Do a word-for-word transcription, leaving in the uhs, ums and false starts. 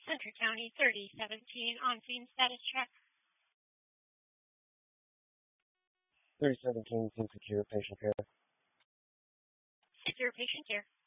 Hunter County thirty seventeen on scene status check. thirty seventeen, scene secure, patient care. Secure patient care.